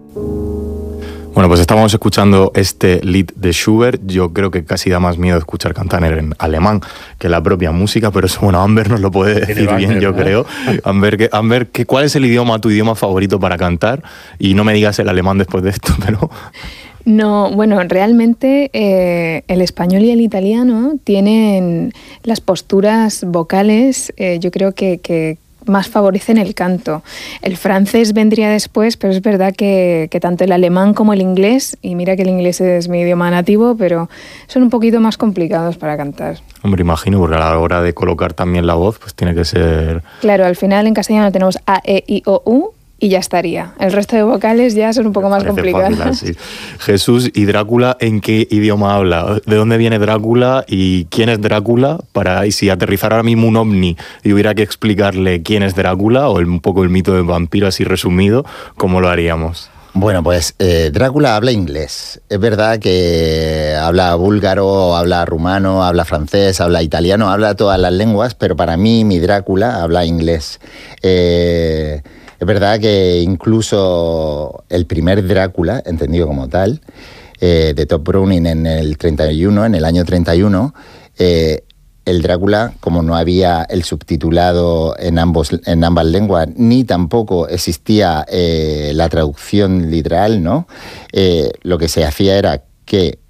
Bueno, pues estábamos escuchando este Lied de Schubert. Yo creo que casi da más miedo escuchar cantar en alemán que la propia música, pero eso, bueno, Amber nos lo puede decir bien, yo creo. Amber, ¿cuál es tu idioma favorito para cantar? Y no me digas el alemán después de esto, pero... No, bueno, realmente el español y el italiano tienen las posturas vocales, yo creo que más favorecen el canto. El francés vendría después, pero es verdad que tanto el alemán como el inglés, y mira que el inglés es mi idioma nativo, pero son un poquito más complicados para cantar. Hombre, imagino, porque a la hora de colocar también la voz, pues tiene que ser... Claro, al final en castellano tenemos A, E, I, O, U, y ya estaría. El resto de vocales ya son un poco más complicadas. Fácil, Jesús, ¿y Drácula en qué idioma habla? ¿De dónde viene Drácula y quién es Drácula? Y si aterrizara ahora mismo un ovni y hubiera que explicarle quién es Drácula o un poco el mito del vampiro así resumido, ¿cómo lo haríamos? Bueno, pues Drácula habla inglés. Es verdad que habla búlgaro, habla rumano, habla francés, habla italiano, habla todas las lenguas, pero para mí mi Drácula habla inglés. Es verdad que incluso el primer Drácula, entendido como tal, de Tod Browning en el año 31, el Drácula, como no había el subtitulado en ambas lenguas, ni tampoco existía la traducción literal, ¿no? Lo que se hacía era que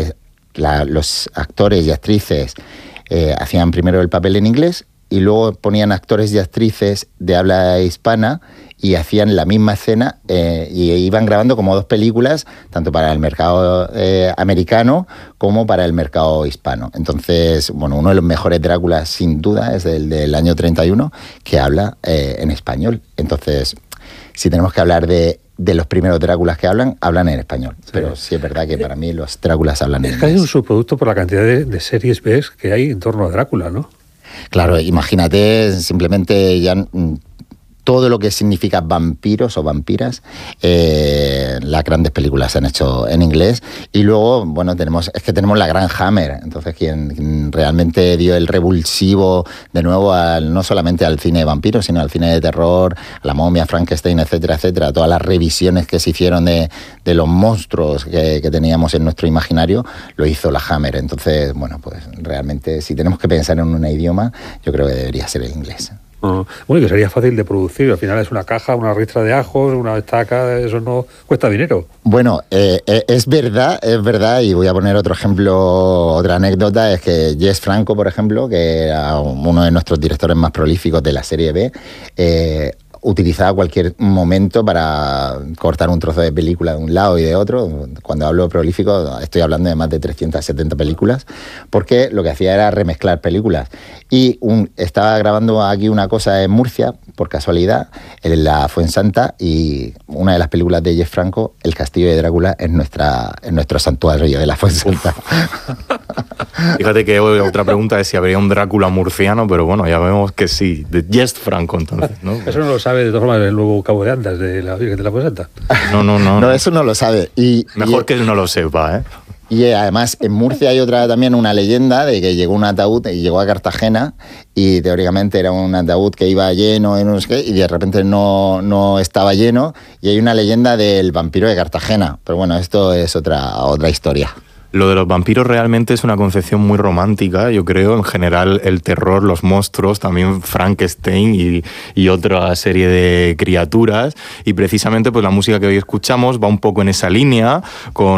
los actores y actrices hacían primero el papel en inglés y luego ponían actores y actrices de habla hispana y hacían la misma escena y iban grabando como dos películas, tanto para el mercado americano como para el mercado hispano. Entonces, bueno, uno de los mejores Dráculas, sin duda, es el del año 31, que habla en español. Entonces, si tenemos que hablar de los primeros Dráculas que hablan en español. Sí. Pero sí es verdad que para mí los Dráculas hablan en inglés. Es casi un subproducto por la cantidad de series B que hay en torno a Drácula, ¿no? Claro, imagínate simplemente ya todo lo que significa vampiros o vampiras. Las grandes películas se han hecho en inglés y luego, bueno, tenemos la gran Hammer, entonces quien realmente dio el revulsivo de nuevo no solamente al cine de vampiros, sino al cine de terror, a La Momia, Frankenstein, etcétera, etcétera, todas las revisiones que se hicieron de los monstruos que teníamos en nuestro imaginario, lo hizo la Hammer. Entonces, bueno, pues realmente si tenemos que pensar en un idioma, yo creo que debería ser el inglés. Bueno, y que sería fácil de producir. Al final es una caja, una ristra de ajos, una estaca, eso no cuesta dinero. Bueno, es verdad, y voy a poner otro ejemplo, otra anécdota, es que Jess Franco, por ejemplo, que era uno de nuestros directores más prolíficos de la serie B, utilizaba cualquier momento para cortar un trozo de película de un lado y de otro. Cuando hablo de prolífico, estoy hablando de más de 370 películas, porque lo que hacía era remezclar películas. Y estaba grabando aquí una cosa en Murcia, por casualidad, en la Fuensanta, y una de las películas de Jess Franco, El Castillo de Drácula, es nuestro santuario de la Fuensanta. Fíjate que otra pregunta es si habría un Drácula murciano, pero bueno, ya vemos que sí, de Jess Franco entonces, ¿no? Eso no lo sabe de todas formas el nuevo Cabo de Andas de la Virgen de la Fuensanta. No, eso no lo sabe. Mejor que él no lo sepa, ¿eh? Y además en Murcia hay también una leyenda de que llegó un ataúd y llegó a Cartagena y teóricamente era un ataúd que iba lleno y de repente no estaba lleno, y hay una leyenda del vampiro de Cartagena. Pero bueno, esto es otra historia. Lo de los vampiros realmente es una concepción muy romántica, yo creo. En general, el terror, los monstruos, también Frankenstein y otra serie de criaturas. Y precisamente pues la música que hoy escuchamos va un poco en esa línea, con